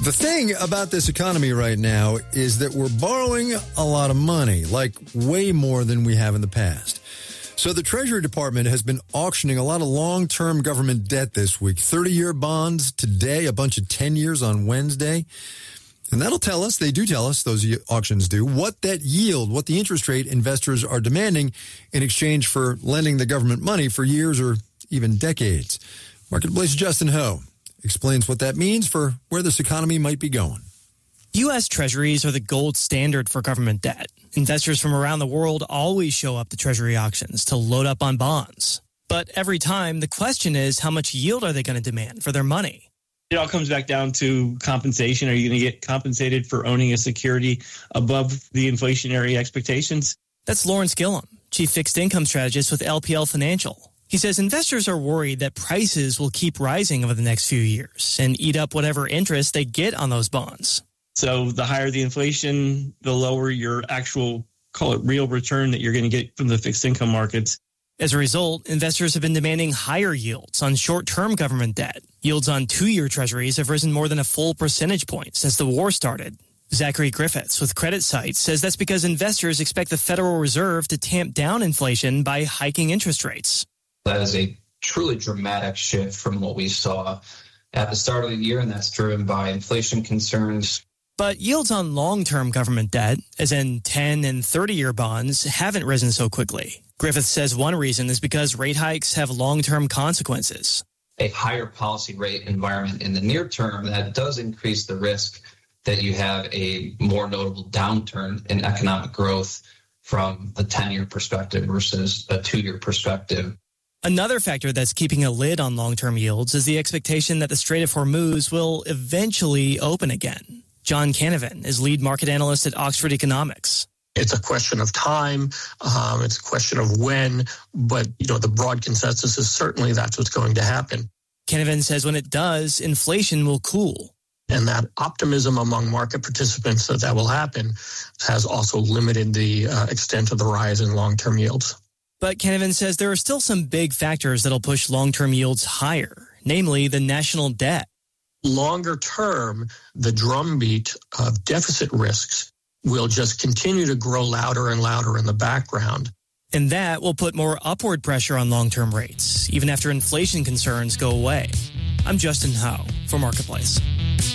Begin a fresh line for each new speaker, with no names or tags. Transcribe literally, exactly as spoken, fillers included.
The thing about this economy right now is that we're borrowing a lot of money, like way more than we have in the past. So the Treasury Department has been auctioning a lot of long-term government debt this week. thirty-year bonds today, a bunch of ten years on Wednesday. And that'll tell us, they do tell us, those auctions do, what that yield, what the interest rate investors are demanding in exchange for lending the government money for years or even decades. Marketplace's Justin Ho explains what that means for where this economy might be going.
U S. Treasuries are the gold standard for government debt. Investors from around the world always show up to Treasury auctions to load up on bonds. But every time, the question is, how much yield are they going to demand for their money?
It all comes back down to compensation. Are you going to get compensated for owning a security above the inflationary expectations?
That's Lawrence Gillum, chief fixed income strategist with L P L Financial. He says investors are worried that prices will keep rising over the next few years and eat up whatever interest they get on those bonds.
So the higher the inflation, the lower your actual, call it real return that you're going to get from the fixed income markets.
As a result, investors have been demanding higher yields on short-term government debt. Yields on two-year treasuries have risen more than a full percentage point since the war started. Zachary Griffiths with CreditSights says that's because investors expect the Federal Reserve to tamp down inflation by hiking interest rates.
That is a truly dramatic shift from what we saw at the start of the year, and that's driven by inflation concerns.
But yields on long-term government debt, as in ten and thirty-year bonds, haven't risen so quickly. Griffith says one reason is because rate hikes have long-term consequences.
A higher policy rate environment in the near term, that does increase the risk that you have a more notable downturn in economic growth from a ten-year perspective versus a two-year perspective.
Another factor that's keeping a lid on long-term yields is the expectation that the Strait of Hormuz will eventually open again. John Canavan is lead market analyst at Oxford Economics.
It's a question of time. Um, it's a question of when. But, you know, the broad consensus is certainly that's what's going to happen.
Canavan says when it does, inflation will cool.
And that optimism among market participants that that will happen has also limited the uh, extent of the rise in long-term yields.
But Canavan says there are still some big factors that'll push long-term yields higher, namely the national debt.
Longer term, the drumbeat of deficit risks will just continue to grow louder and louder in the background.
And that will put more upward pressure on long-term rates, even after inflation concerns go away. I'm Justin Ho for Marketplace.